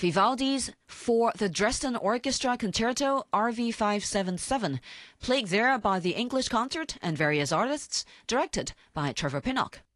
Vivaldi's For the Dresden Orchestra Concerto RV 577, played there by the English Concert and various artists, directed by Trevor Pinnock.